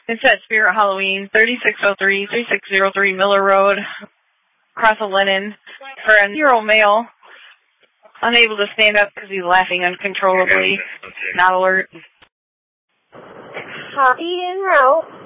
It's at Spirit Halloween, 3603 Miller Road, across of Lennon, for a 0 male, unable to stand up because he's laughing uncontrollably, not alert. Copy en route.